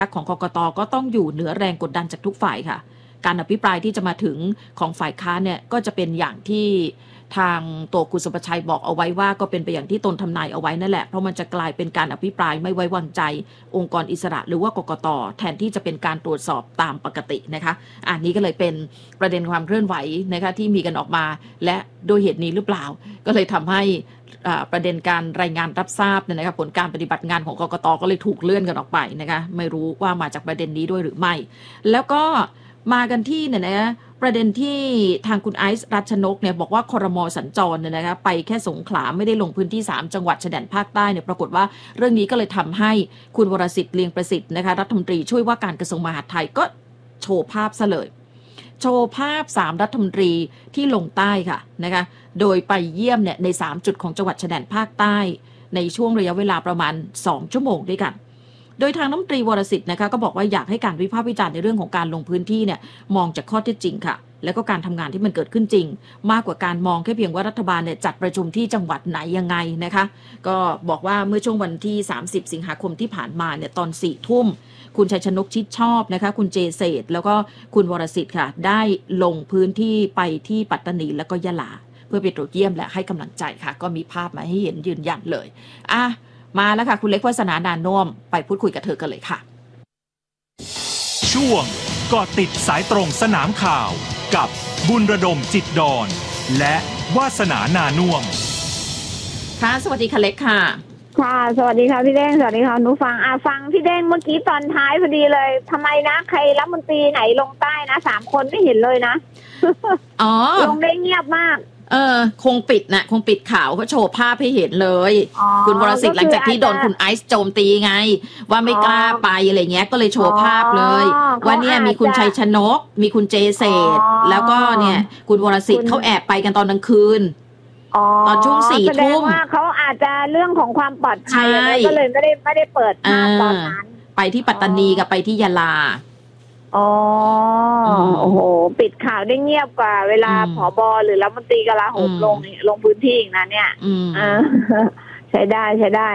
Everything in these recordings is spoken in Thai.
ของกกต.ก็ต้องอยู่เหนือแรงกดดันจากทุกฝ่ายค่ะการอภิปรายที่จะมาถึงของฝ่ายค้านเนี่ยก็จะเป็นอย่างที่ทางตัวคุณสุประชัยบอกเอาไว้ว่าก็เป็นไปอย่างที่ตนทำนายเอาไว้นั่นแหละเพราะมันจะกลายเป็นการอภิปรายไม่ไว้วางใจองค์กรอิสระหรือว่ากกต.แทนที่จะเป็นการตรวจสอบตามปกตินะคะอันนี้ก็เลยเป็นประเด็นความเคลื่อนไหวนะคะที่มีกันออกมาและโดยเหตุนี้หรือเปล่าก็เลยทำให้ประเด็นการรายงานรับทราบเนี่ยนะคะผลการปฏิบัติงานของกกต.ก็เลยถูกเลื่อนกันออกไปนะคะไม่รู้ว่ามาจากประเด็นนี้ด้วยหรือไม่แล้วก็มากันที่เนี่ยนะประเด็นที่ทางคุณไอซ์รัชนกเนี่ยบอกว่าครม.สัญจรเนี่ยนะคะไปแค่สงขลาไม่ได้ลงพื้นที่3จังหวัดชายแดนภาคใต้เนี่ยปรากฏว่าเรื่องนี้ก็เลยทำให้คุณวรสิทธิ์เลียงประสิทธิ์นะคะรัฐมนตรีช่วยว่าการกระทรวงมหาดไทยก็โชว์ภาพซะเลยโชว์ภาพ3รัฐมนตรีที่ลงใต้ค่ะนะคะโดยไปเยี่ยมเนี่ยใน3จุดของจังหวัดชายแดนภาคใต้ในช่วงระยะเวลาประมาณ2ชั่วโมงด้วยกันโดยทางรัฐมนตรีวรสิทธิ์นะคะก็บอกว่าอยากให้การวิพากษ์วิจารณ์ในเรื่องของการลงพื้นที่เนี่ยมองจากข้อเท็จจริงค่ะแล้วก็การทำงานที่มันเกิดขึ้นจริงมากกว่าการมองแค่เพียงว่ารัฐบาลเนี่ยจัดประชุมที่จังหวัดไหนยังไงนะคะก็บอกว่าเมื่อช่วงวันที่30สิงหาคมที่ผ่านมาเนี่ยตอน4 ทุ่มคุณชัยชนกชิดชอบนะคะคุณเจเศษแล้วก็คุณวรสิทธิ์ค่ะได้ลงพื้นที่ไปที่ปัตตานีแล้วก็ยะลาเพื่อไปตรวจเยี่ยมและให้กำลังใจค่ะก็มีภาพมาให้เห็นยืนยันเลยมาแล้วค่ะคุณเล็กวาสนา นานุ่มไปพูดคุยกับเธอกันเลยค่ะช่วงเกาะติดสายตรงสนามข่าวกับบุญระดมจิตดอนและวาสนา นานุ่มค่ะสวัสดีค่ะเล็กค่ะค่ะสวัสดีค่ะพี่เด้งสวัสดีค่ะหนูฟังพี่เด้งเมื่อกี้ตอนท้ายพอดีเลยทำไมนะใครรัฐมนตรีไหนลงใต้นะ3 คนไม่เห็นเลยนะลงได้เงียบมากคงปิดข่าวเขาโชว์ภาพให้เห็นเลยคุณวรสิทธิ์หลังจากที่โดนคุณไอซ์โจมตีไงว่าไม่กล้าไปอะไรเงี้ยก็เลยโชว์ภาพเลยว่าเนี่ยมีคุณชัยชนกมีคุณเจเศษแล้วก็เนี่ยคุณวรสิทธิ์เขาแอบไปกันตอนกลางคืนตอนช่วง4 ทุ่มว่าเขาอาจจะเรื่องของความปลอดภัยก็เลยไม่ได้เปิดภาพตอนนั้นไปที่ปัตตานีกับไปที่ยะลาโอ้โหปิดข่าวได้เงียบกว่าเวลาผบ.หรือรัฐมนตรีกลาโหมลงพื้นที่อีกนะเนี่ยใช้ได้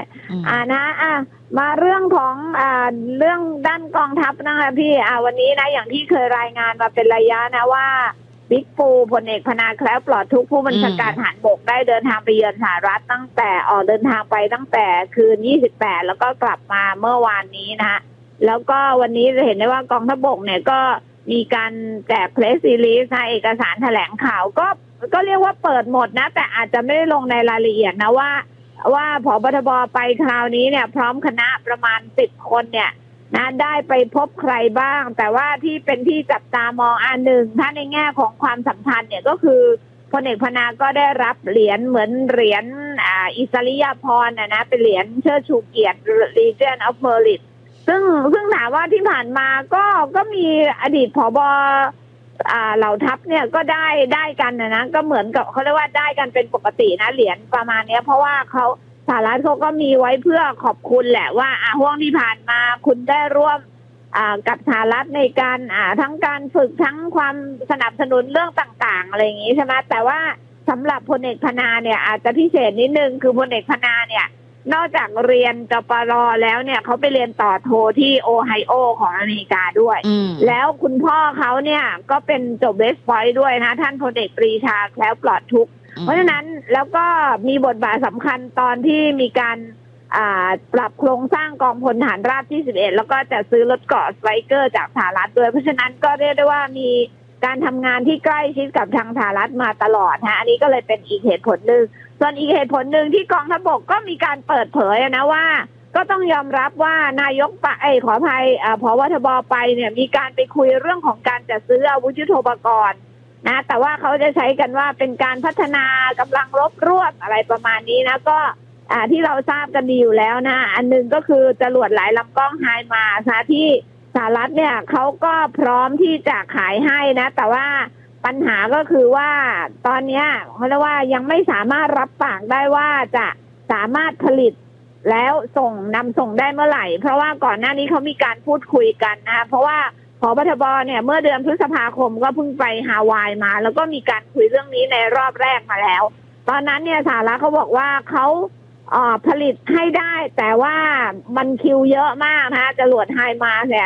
มาเรื่องของเรื่องด้านกองทัพนะคะพี่วันนี้นะอย่างที่เคยรายงานมาเป็นระยะนะว่าบิ๊กปูพลเอกพนาแคล้วปลอดทุกข์ผู้บัญชาการทหารบกได้เดินทางไปเยือนสหรัฐตั้งแต่เดินทางไปตั้งแต่คืน28แล้วก็กลับมาเมื่อวานนี้นะแล้วก็วันนี้จะเห็นได้ว่ากองทัพบกเนี่ยก็มีการแจกเพรสซีรีส์เอกสารแถลงข่าวก็เรียกว่าเปิดหมดนะแต่อาจจะไม่ได้ลงในรายละเอียดนะว่าผบ.ทบ.ไปคราวนี้เนี่ยพร้อมคณะประมาณ10 คนเนี่ยนะได้ไปพบใครบ้างแต่ว่าที่เป็นที่จับตามองหนึ่งถ้าในแง่ของความสัมพันธ์เนี่ยก็คือพลเอกพนาก็ได้รับเหรียญเหมือนเหรียญอิสริยาภรณ์นะเป็นเหรียญเชิดชูเกียรติ Legion of Meritซึ่งถามว่าที่ผ่านมาก็มีอดีตผบ.เหล่าทัพเนี่ยก็ได้กันนะก็เหมือนกับเขาเรียกว่าได้กันเป็นปกตินะเหรียญประมาณนี้เพราะว่าสหรัฐเขาก็มีไว้เพื่อขอบคุณแหละว่าห่วงที่ผ่านมาคุณได้ร่วมกับสหรัฐในการทั้งการฝึกทั้งความสนับสนุนเรื่องต่างๆอะไรอย่างนี้ใช่ไหมแต่ว่าสำหรับพลเอกพนาเนี่ยอาจจะพิเศษนิดนึงคือพลเอกพนาเนี่ยนอกจากเรียนจปร.แล้วเนี่ยเขาไปเรียนต่อโทที่โอไฮโอของอเมริกาด้วยแล้วคุณพ่อเขาเนี่ยก็เป็นจบเวสต์พอยต์ด้วยนะท่านพลเอกปรีชาแคล้วปลอดทุกข์เพราะฉะนั้นแล้วก็มีบทบาทสำคัญตอนที่มีการปรับโครงสร้างกองพลทหารราบที่11แล้วก็จะซื้อรถเกราะสไตรเกอร์จากสหรัฐด้วยเพราะฉะนั้นก็เรียกได้ว่ามีการทำงานที่ใกล้ชิดกับทางสหรัฐมาตลอดนะอันนี้ก็เลยเป็นอีกเหตุผลหนึ่งส่วนอีกเหตุผลหนึ่งที่กองทัพบกก็มีการเปิดเผยนะว่าก็ต้องยอมรับว่านายกขออภัยผบ.ทบ.ไปเนี่ยมีการไปคุยเรื่องของการจัดซื้ออาวุธยุทโธปกรณ์นะแต่ว่าเขาจะใช้กันว่าเป็นการพัฒนากำลังรบรวบอะไรประมาณนี้นะก็ที่เราทราบกันดีอยู่แล้วนะอันนึงก็คือจรวดหลายลำกล้องไฮมาร์สที่สหรัฐเนี่ยเขาก็พร้อมที่จะขายให้นะแต่ว่าปัญหาก็คือว่าตอนนี้เขาเรียกว่ายังไม่สามารถรับปากได้ว่าจะสามารถผลิตแล้วนำส่งได้เมื่อไหร่เพราะว่าก่อนหน้านี้เขามีการพูดคุยกันนะเพราะว่าผบ.ทบ.เนี่ยเมื่อเดือนพฤษภาคมก็เพิ่งไปฮาวายมาแล้วก็มีการคุยเรื่องนี้ในรอบแรกมาแล้วตอนนั้นเนี่ยสหรัฐเขาบอกว่าเขาผลิตให้ได้แต่ว่ามันคิวเยอะมากนะคะจรวดไฮมาร์สเนี่ย